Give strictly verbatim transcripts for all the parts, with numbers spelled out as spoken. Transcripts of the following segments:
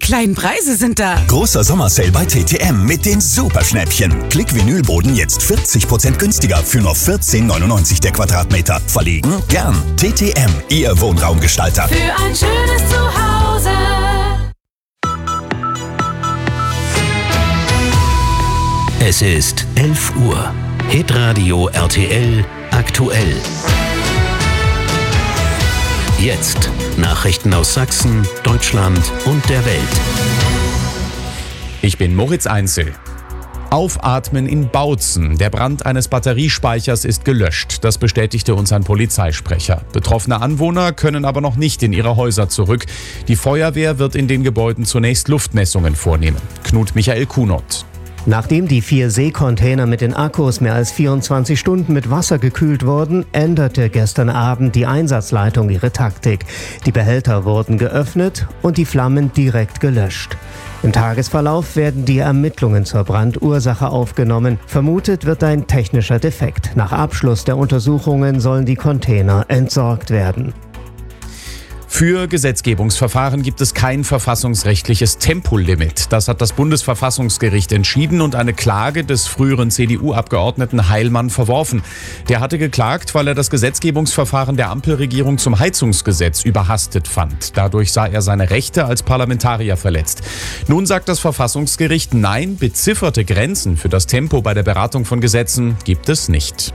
kleinen Preise sind da. Großer Sommersale bei T T M mit den Superschnäppchen. Klick-Vinylboden jetzt vierzig Prozent günstiger für nur vierzehn neunundneunzig der Quadratmeter. Verlegen? Gern. T T M, Ihr Wohnraumgestalter. Für ein schönes Zuhause. Es ist elf Uhr. Hitradio R T L aktuell. Jetzt Nachrichten aus Sachsen, Deutschland und der Welt. Ich bin Moritz Einzel. Aufatmen in Bautzen. Der Brand eines Batteriespeichers ist gelöscht. Das bestätigte uns ein Polizeisprecher. Betroffene Anwohner können aber noch nicht in ihre Häuser zurück. Die Feuerwehr wird in den Gebäuden zunächst Luftmessungen vornehmen. Knut Michael Kunert. Nachdem die vier Seekontainer mit den Akkus mehr als vierundzwanzig Stunden mit Wasser gekühlt wurden, änderte gestern Abend die Einsatzleitung ihre Taktik. Die Behälter wurden geöffnet und die Flammen direkt gelöscht. Im Tagesverlauf werden die Ermittlungen zur Brandursache aufgenommen. Vermutet wird ein technischer Defekt. Nach Abschluss der Untersuchungen sollen die Container entsorgt werden. Für Gesetzgebungsverfahren gibt es kein verfassungsrechtliches Tempolimit. Das hat das Bundesverfassungsgericht entschieden und eine Klage des früheren C D U-Abgeordneten Heilmann verworfen. Der hatte geklagt, weil er das Gesetzgebungsverfahren der Ampelregierung zum Heizungsgesetz überhastet fand. Dadurch sah er seine Rechte als Parlamentarier verletzt. Nun sagt das Verfassungsgericht, nein, bezifferte Grenzen für das Tempo bei der Beratung von Gesetzen gibt es nicht.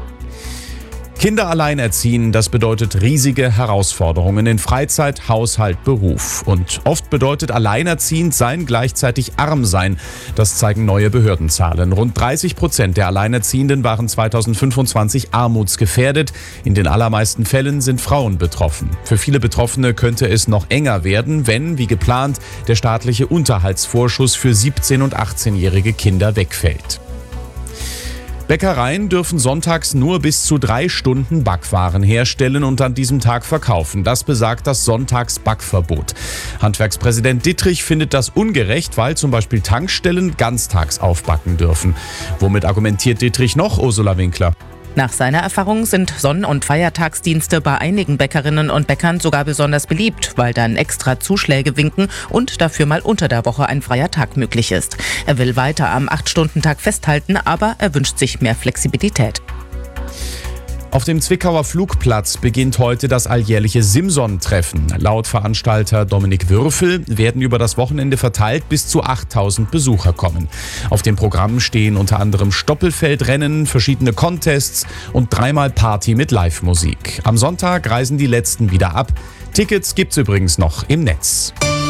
Kinder allein erziehen, das bedeutet riesige Herausforderungen in Freizeit, Haushalt, Beruf. Und oft bedeutet alleinerziehend sein gleichzeitig arm sein. Das zeigen neue Behördenzahlen. Rund dreißig Prozent der Alleinerziehenden waren zweitausendfünfundzwanzig armutsgefährdet. In den allermeisten Fällen sind Frauen betroffen. Für viele Betroffene könnte es noch enger werden, wenn, wie geplant, der staatliche Unterhaltsvorschuss für siebzehn- und achtzehnjährige Kinder wegfällt. Bäckereien dürfen sonntags nur bis zu drei Stunden Backwaren herstellen und an diesem Tag verkaufen. Das besagt das Sonntagsbackverbot. Handwerkspräsident Dittrich findet das ungerecht, weil zum Beispiel Tankstellen ganztags aufbacken dürfen. Womit argumentiert Dittrich noch, Ursula Winkler? Nach seiner Erfahrung sind Sonn- und Feiertagsdienste bei einigen Bäckerinnen und Bäckern sogar besonders beliebt, weil dann extra Zuschläge winken und dafür mal unter der Woche ein freier Tag möglich ist. Er will weiter am acht-Stunden-Tag festhalten, aber er wünscht sich mehr Flexibilität. Auf dem Zwickauer Flugplatz beginnt heute das alljährliche Simson-Treffen. Laut Veranstalter Dominik Würfel werden über das Wochenende verteilt bis zu achttausend Besucher kommen. Auf dem Programm stehen unter anderem Stoppelfeldrennen, verschiedene Contests und dreimal Party mit Live-Musik. Am Sonntag reisen die letzten wieder ab. Tickets gibt's übrigens noch im Netz.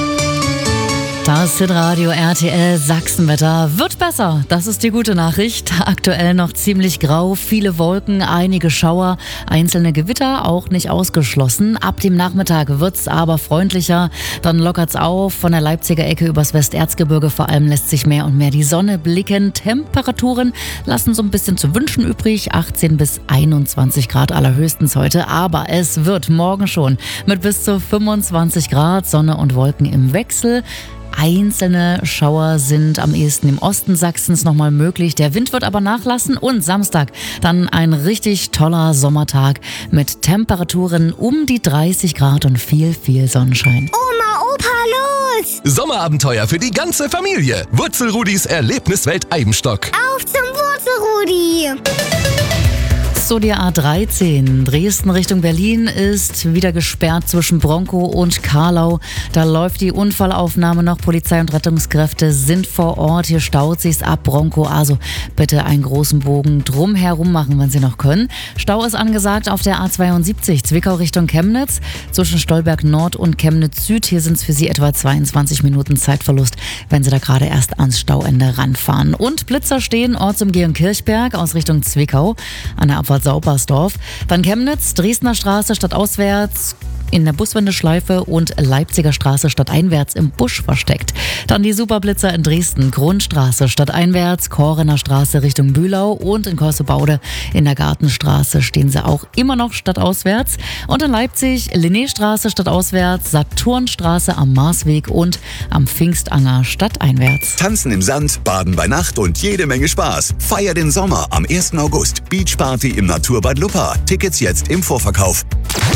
Das Hitradio R T L Sachsenwetter wird besser. Das ist die gute Nachricht. Aktuell noch ziemlich grau, viele Wolken, einige Schauer, einzelne Gewitter auch nicht ausgeschlossen. Ab dem Nachmittag wird's aber freundlicher. Dann lockert's auf. Von der Leipziger Ecke übers Westerzgebirge vor allem lässt sich mehr und mehr die Sonne blicken. Temperaturen lassen so ein bisschen zu wünschen übrig. achtzehn bis einundzwanzig Grad allerhöchstens heute. Aber es wird morgen schon mit bis zu fünfundzwanzig Grad, Sonne und Wolken im Wechsel. Einzelne Schauer sind am ehesten im Osten Sachsens nochmal möglich. Der Wind wird aber nachlassen und Samstag dann ein richtig toller Sommertag mit Temperaturen um die dreißig Grad und viel, viel Sonnenschein. Oma, Opa, los! Sommerabenteuer für die ganze Familie. Wurzelrudis Erlebniswelt Eibenstock. Auf zum Wurzelrudi! So, die A dreizehn Dresden Richtung Berlin ist wieder gesperrt zwischen Bronkow und Karlau. Da läuft die Unfallaufnahme noch. Polizei und Rettungskräfte sind vor Ort. Hier staut sich's ab Bronkow. Also bitte einen großen Bogen drumherum machen, wenn Sie noch können. Stau ist angesagt auf der A zweiundsiebzig Zwickau Richtung Chemnitz. Zwischen Stolberg Nord und Chemnitz Süd. Hier sind es für Sie etwa zweiundzwanzig Minuten Zeitverlust, wenn Sie da gerade erst ans Stauende ranfahren. Und Blitzer stehen ortsumgehend Kirchberg aus Richtung Zwickau an der Abfahrt Saubersdorf. Dann Chemnitz, Dresdner Straße stadtauswärts in der Buswendeschleife und Leipziger Straße stadteinwärts im Busch versteckt. Dann die Superblitzer in Dresden, Grundstraße stadteinwärts, Korener Straße Richtung Bühlau und in Korsebaude in der Gartenstraße stehen sie auch immer noch stadtauswärts. Und in Leipzig Linnéstraße stadtauswärts, Saturnstraße am Marsweg und am Pfingstanger stadteinwärts. Tanzen im Sand, baden bei Nacht und jede Menge Spaß. Feier den Sommer am ersten August. Beachparty im Naturbad Luppa. Tickets jetzt im Vorverkauf.